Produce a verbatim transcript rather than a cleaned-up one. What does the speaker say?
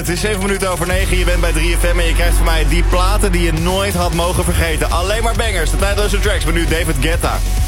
Het is zeven minuten over negen. Je bent bij drie F M en je krijgt van mij die platen die je nooit had mogen vergeten. Alleen maar bangers. De tijdloze tracks met nu David Guetta.